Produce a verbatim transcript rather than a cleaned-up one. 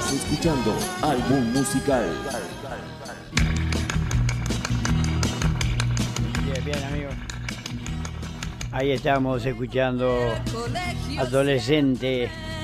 Estás escuchando Álbum Musical. Bien, bien, amigos. Ahí estamos escuchando Adolescente